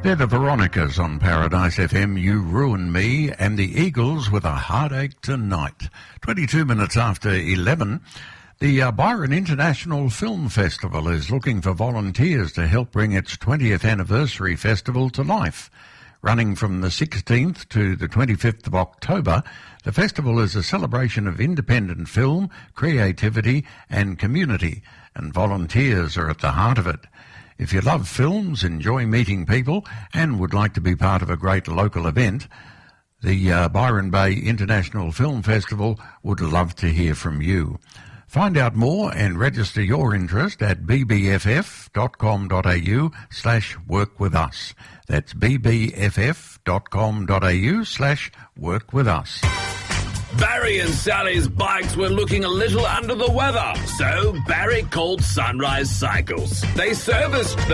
They're the Veronicas on Paradise FM, You Ruin Me, and the Eagles with A Heartache Tonight. 22 minutes after 11, the Byron International Film Festival is looking for volunteers to help bring its 20th anniversary festival to life. Running from the 16th to the 25th of October, the festival is a celebration of independent film, creativity and community, and volunteers are at the heart of it. If you love films, enjoy meeting people, and would like to be part of a great local event, the Byron Bay International Film Festival would love to hear from you. Find out more and register your interest at bbff.com.au/workwithus. That's bbff.com.au/workwithus. Barry and Sally's bikes were looking a little under the weather, so Barry called Sunrise Cycles. They serviced the